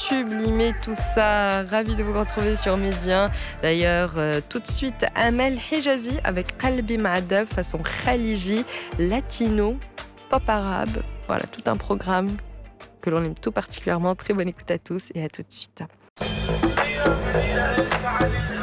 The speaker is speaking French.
sublimer tout ça. Ravi de vous retrouver sur Midi 1. D'ailleurs, tout de suite, Amel Hijazi avec Qalbi Ma'adab façon Khaliji, latino, pop arabe. Voilà, tout un programme que l'on aime tout particulièrement. Très bonne écoute à tous et à tout de suite.